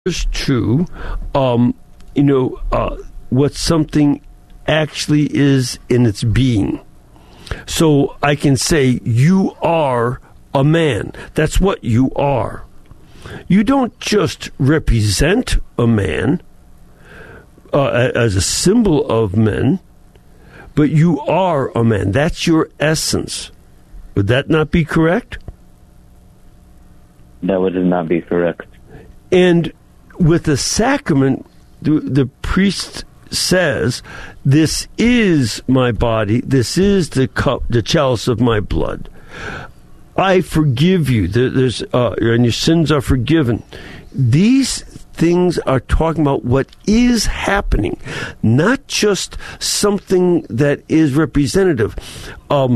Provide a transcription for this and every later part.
to, what something actually is in its being. So I can say, you are a man. That's what you are. You don't just represent a man as a symbol of men, but you are a man. That's your essence. Would that not be correct? That would not be correct. And with the sacrament, the priest says, this is my body, this is the cup, the chalice of my blood. I forgive you. And your sins are forgiven. These things are talking about what is happening, not just something that is representative. A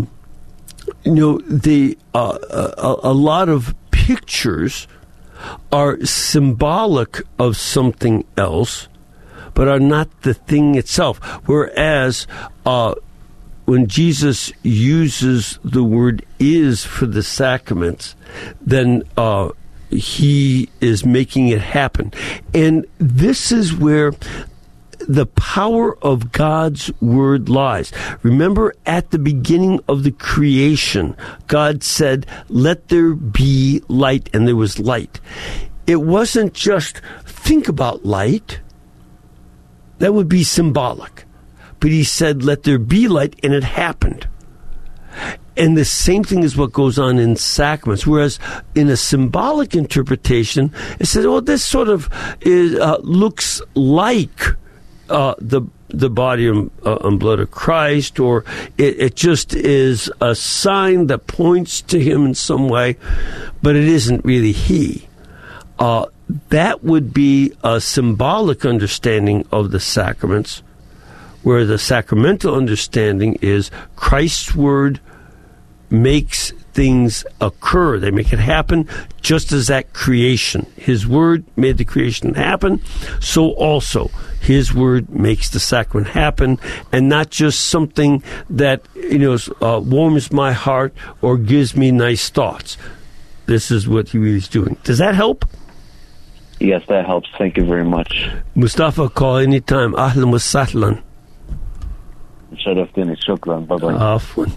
lot of pictures are symbolic of something else, but are not the thing itself. Whereas when Jesus uses the word is for the sacraments, then he is making it happen. And this is where the power of God's word lies. Remember, at the beginning of the creation, God said, let there be light, and there was light. It wasn't just think about light. That would be symbolic. But he said, let there be light, and it happened. And the same thing is what goes on in sacraments. Whereas in a symbolic interpretation, it says, oh, this sort of looks like the body and blood of Christ, or it just is a sign that points to him in some way, but it isn't really he. That would be a symbolic understanding of the sacraments, where the sacramental understanding is Christ's word makes things occur. They make it happen, just as that creation. His word made the creation happen, so also his word makes the sacrament happen, and not just something that warms my heart or gives me nice thoughts. This is what he really is doing. Does that help? Yes, that helps. Thank you very much. Mustafa, call anytime. Ahlan wa sahlan. Sharaftini, shukran. Bye-bye. Afwan.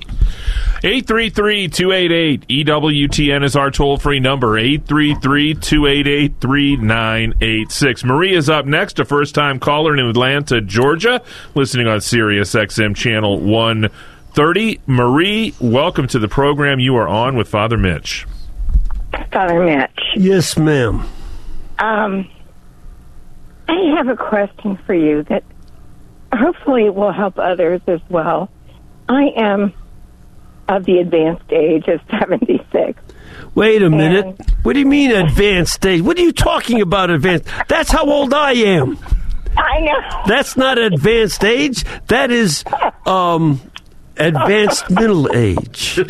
833-288-EWTN is our toll-free number, 833-288-3986. Maria's up next, a first-time caller in Atlanta, Georgia, listening on Sirius XM Channel 130. Marie, welcome to the program. You are on with Father Mitch. Father Mitch. Yes, ma'am. I have a question for you that hopefully will help others as well. I am of the advanced age of 76. Wait a minute. What do you mean advanced age? What are you talking about advanced? That's how old I am. I know. That's not advanced age. That is advanced middle age.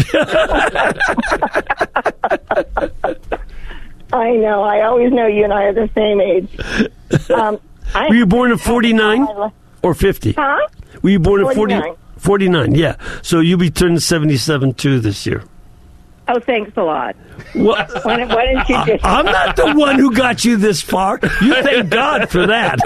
I know. I always know you and I are the same age. Were you born in 49 or 50? Huh? Were you born in 49? 49, yeah. So you'll be turning 77 too this year. Oh, thanks a lot. Well, why didn't you just... I'm not the one who got you this far. You thank God for that.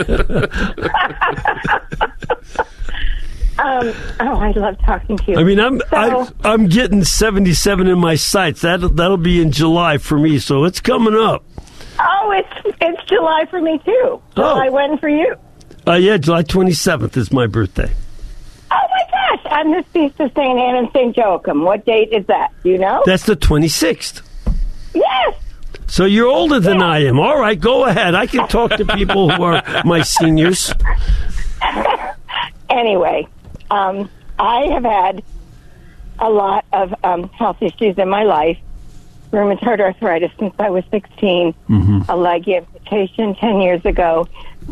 I love talking to you. I mean, I'm getting 77 in my sights. That'll be in July for me, so it's coming up. Oh, it's July for me too. July when for you? Yeah, July 27th is my birthday. Oh my gosh! On this feast of St. Anne and St. Joachim. What date is that? Do you know? That's the 26th. Yes. So you're older than I am. All right, go ahead. I can talk to people who are my seniors. Anyway, I have had a lot of health issues in my life. Rheumatoid arthritis since I was 16. Mm-hmm. A leg amputation 10 years ago.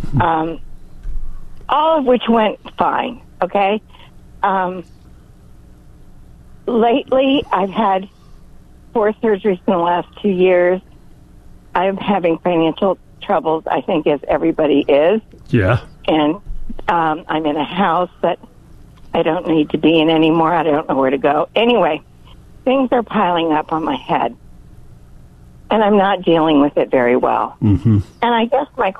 All of which went fine. Okay. Lately, I've had 4 surgeries in the last 2 years. I'm having financial troubles, I think, as everybody is. Yeah. And I'm in a house that I don't need to be in anymore. I don't know where to go. Anyway, things are piling up on my head. and I'm not dealing with it very well. Mm-hmm. And I guess my